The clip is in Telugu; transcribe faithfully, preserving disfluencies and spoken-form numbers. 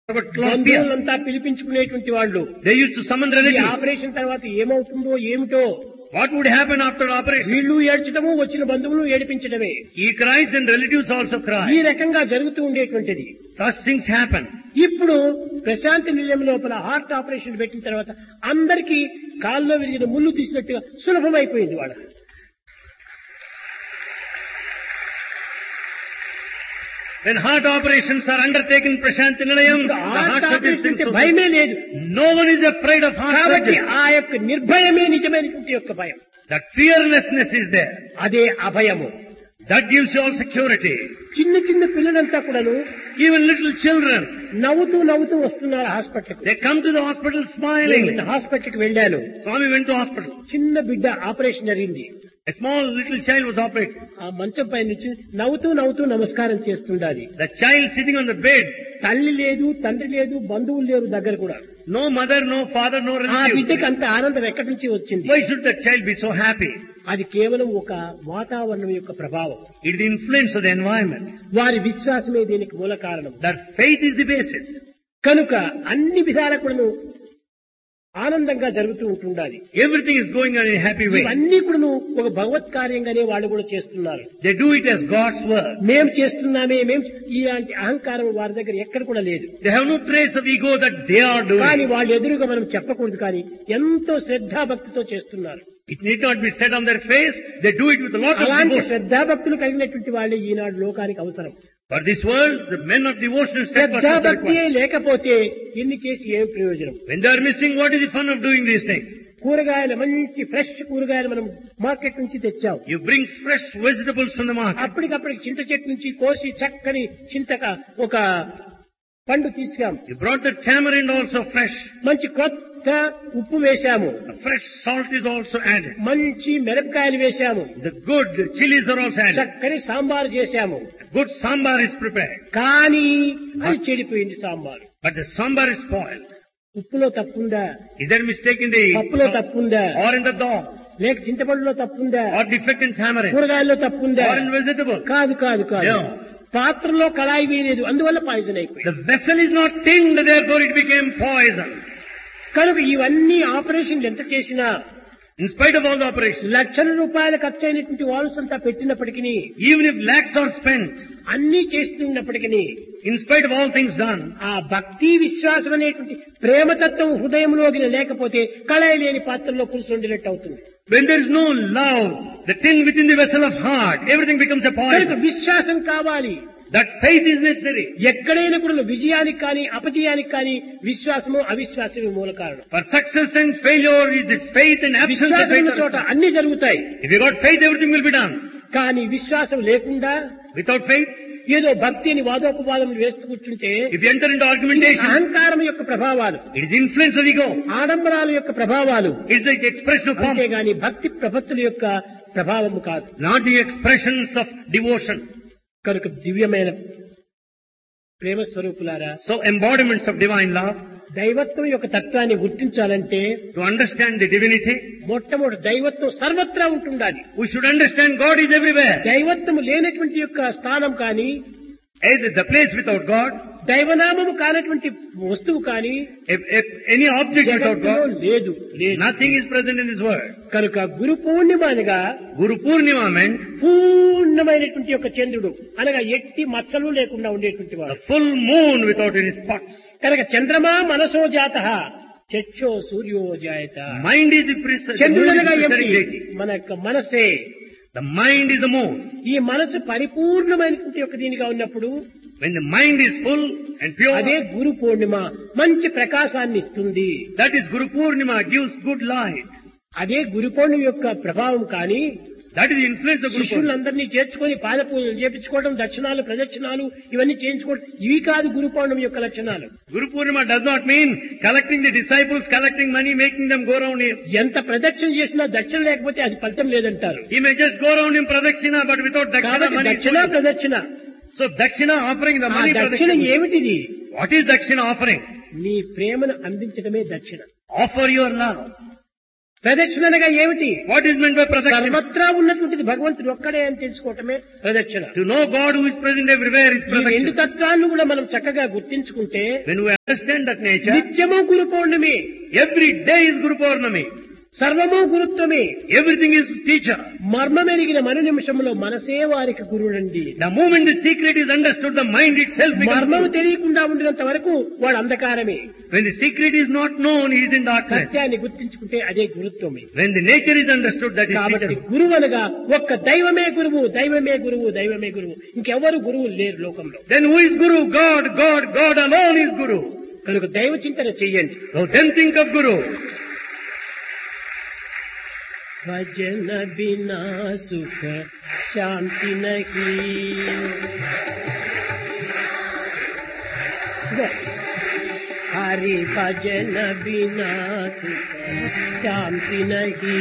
బంధువులంతా పిలిపించుకునేటువంటి వాళ్ళు They used to summon ఈ relatives. ఆపరేషన్ తర్వాత ఏమవుతుందో ఏమిటో What would happen after operation? వీళ్ళు ఏడ్చడము వచ్చిన బంధువులు ఏడిపించడమే He cries and relatives also ఈ cry. రకంగా జరుగుతూ ఉండేటువంటిది. Such things happen. ఇప్పుడు ప్రశాంతి నిలయం లోపల హార్ట్ ఆపరేషన్ పెట్టిన తర్వాత అందరికీ కాల్లో విరిగిన ముళ్ళు తీసినట్టుగా సులభమైపోయింది వాళ్ళ. When heart operations are undertaken in Prashanti Nilayam, the heart heart surgery operation seems అంటే so భయమే లేదు. No one is afraid of heart కాబట్టి surgery. ఆ యొక్క నిర్భయమే నిజమైనటువంటి యొక్క భయం. That fearlessness is there. అదే అభయము. That gives you all security. చిన్న చిన్న పిల్లలంతా కూడాను Even little children, నవ్వుతూ నవ్వుతూ వస్తున్నారు hospital. they come to the hospital smiling. నేను హాస్పిటల్ కి వెళ్ళాను. Swami went to hospital. చిన్న బిడ్డ ఆపరేషన్ జరిగింది. A small little child was operated. ఆ మంచం పై నుంచి నవ్వుతూ నవ్వుతూ నమస్కారం చేస్తుండాలి. The child sitting on the bed. తల్లి లేదు, తండ్రి లేదు, బంధువులు లేరు దగ్గర కూడా. No mother, no father, no ఆ బిడ్డకి relative. అంత ఆనందం ఎక్కడి నుంచి వచ్చింది? Why should the child be so happy? అది కేవలం ఒక వాతావరణం యొక్క ప్రభావం. It is the influence of the environment. వారి విశ్వాసమే దీనికి మూల కారణం. That faith is the basis. కనుక అన్ని విధాల కూడాను ఆనందంగా జరుగుతూ ఉంటుండాలి. Everything is going on in a happy way. ఇవన్నీ కూడాను ఒక భగవత్ కార్యంగానే వాళ్ళు కూడా చేస్తున్నారు. They do it as God's work. మేం చేస్తున్నామే, మేం ఇలాంటి అహంకారం వారి దగ్గర ఎక్కడ కూడా లేదు. They have no trace of ego that they are కానీ doing. వాళ్ళు ఎదురుగా మనం చెప్పకూడదు, కానీ ఎంతో శ్రద్ధాభక్తితో చేస్తున్నారు. It need not be said on their face. They do it with a lot of అలాంటి devotion. శ్రద్ధాభక్తులు కలిగినటువంటి వాళ్ళే ఈనాడు లోకానికి అవసరం. For this world, the men of devotion and steadfastness are శ్రద్ధాభక్తియే required. లేకపోతే ఎన్ని చేసి ఏం ప్రయోజనం? When they are missing, what is the fun of doing these things? కూరగాయలు మంచి ఫ్రెష్ కూరగాయలు మనం మార్కెట్ నుంచి తెచ్చాం. You bring fresh vegetables from the market. అప్పటికప్పటికి చింత చెట్టు నుంచి కోసి చక్కని చింతక ఒక పండు తీసుకాం. You brought the tamarind also fresh. మంచి కొత్త ఉప్పు వేశాము. The fresh salt is also added. మంచి మిరపకాయలు వేశాము. The good chilies are also added. చక్కని సాంబారు చేశాము. Good sambar is prepared. కానీ అది చెడిపోయింది sambar. But the sambar is spoiled. ఉప్పులో తప్పుందా? Is there mistake in the పప్పులో తప్పుందా? or in the dog? లేక చింతపండులో తప్పుందా? Or defect in tamarind? కూరగాయల్లో తప్పుందా? Or in vegetable? కాదు కాదు కాదు. No. పాత్రలో కళాయి వేయలేదు, అందువల్ల పాయిజన్ అయిపోయింది. The vessel is not tinged, therefore it became poison. కనుక ఇవన్నీ ఆపరేషన్లు ఎంత చేసినా, In spite of all the operations, లక్షల రూపాయల ఖర్చు అయినటువంటి వాల్స్ అంతా పెట్టినప్పటికీ, even if lakhs are spent, అన్ని చేస్తున్నప్పటికీ, in spite of all things done, ఆ భక్తి విశ్వాసం అనేటువంటి ప్రేమతత్వం హృదయంలోకి లేకపోతే కళాయి లేని పాత్రలో పులుసు వండినట్టు అవుతుంది. when there is no love, the tin within the vessel of heart, everything becomes a కనుక poison. విశ్వాసం కావాలి. That faith is necessary. ఎక్కడైనా కూడా విజయానికి కానీ అపజయానికి కానీ విశ్వాసము అవిశ్వాసమే మూల కారణం. For success and failure is the faith and absence of విశ్వాసం ఉన్న faith. చోట అన్ని జరుగుతాయి. If you got faith, everything will be done. కానీ విశ్వాసం లేకుండా Without faith, ఏదో భక్తి అని వాదోపవాదములు వేస్తూ కూర్చుంటే if you enter into argumentation, అహంకారం యొక్క ప్రభావాలు, it is influence of ego. ఆడంబరాల యొక్క ప్రభావాలు, It is the expression of pomp, అంతేగాని భక్తి ప్రపత్తుల యొక్క ప్రభావము కాదు. not the expressions of devotion. కనుక దివ్యమైన ప్రేమ స్వరూపులారా, So embodiments of divine love, దైవత్వం యొక్క తత్వాన్ని గుర్తించాలంటే to understand the divinity, మొట్టమొదటి దైవత్వం సర్వత్రా ఉంటుండాలి. we should understand God is everywhere. దైవత్వం లేనటువంటి యొక్క స్థానం కానీ, Either the place without God, దైవనామము కానటువంటి వస్తువు కానీ if, if any object without జగత్తులో God, లేదు లేదు. nothing is present in this world. కనుక గురు పూర్ణిమ అనగా Guru Purnima meant పూర్ణమైనటువంటి యొక్క చంద్రుడు అనగా ఎట్టి మచ్చలు లేకుండా ఉండేటువంటి the వాడు. full moon without any spots. కనుక చంద్రమా మనసో జాత చక్షో సూర్యో జాయత. Mind is the precise, the చంద్రుడు moon is అనగా the ఏమిటి? precise deity. మన యొక్క మనసే. The mind is the moon. ఈ మనసు పరిపూర్ణమైనటువంటి యొక్క దీనిగా ఉన్నప్పుడు When the mind is full and pure, అదే గురు పూర్ణిమ మంచి ప్రకాశాన్ని ఇస్తుంది. that is Guru Purnima, gives good light. అదే గురు పూర్ణిమ యొక్క ప్రభావం. కానీ That is the influence of Guru Purnima. శిష్యులందరినీ చేర్చుకొని పాద పూజలు చేపించుకోవడం, దక్షిణాలు ప్రదక్షిణాలు ఇవన్నీ చేయించుకోవడం, ఇవి కాదు గురు పౌర్ణమి యొక్క లక్షణాలు. Guru Purnima does not mean collecting the disciples, collecting money, making them go around him. ఎంత ప్రదక్షిణ చేసినా దక్షిణ లేకపోతే అది ఫలితం లేదంటారు. He may just go around him pradakshina, but without dakshina కాబట్టి money. దక్షిణ ప్రదక్షిణ. So dakshina offering the ఆ money దక్షిణ pradakshina. ఏమిటిది? What is dakshina offering? నీ ప్రేమను అందించడమే దక్షిణ. Offer your love. ప్రదక్షిణ అనగా ఏమిటి? What is meant by pradakshina? సర్వత్రా ఉన్నటువంటిది భగవంతుడు ఒక్కడే అని తెలుసుకోవటమే ప్రదక్షిణ. To know God who is present everywhere is ఈ రెండు pradakshina. తత్వాలను కూడా మనం చక్కగా గుర్తించుకుంటే When we understand that nature, నిత్యము గురు పౌర్ణమి, every day is Guru Purnami. సర్వము గురుత్వమే. Everything is teacher. మర్మమెరిగిన మరు నిమిషంలో మనసే వారికి గురుడండి. The moment the secret is understood, the mind itself becomes మర్మము Guru. తెలియకుండా ఉండినంత వరకు వాడు అంధకారమే. When the secret is not known, he is in darkness. సత్యాన్ని గుర్తించుకుంటే అదే గురుత్వమే. When the nature is understood, that is కాబట్టి teacher. గురువు అనగా ఒక్క దైవమే గురువు, దైవమే గురువు, దైవమే గురువు. ఇంకెవరు గురువులు లేరు లోకంలో. Then who is Guru? God, God, God alone is Guru. కనుక దైవ చింతన చెయ్యండి. So then think of Guru. భజన బినా సుఖ శాంతి నహీ. హరి భజన బినా సుఖ శాంతి నహీ.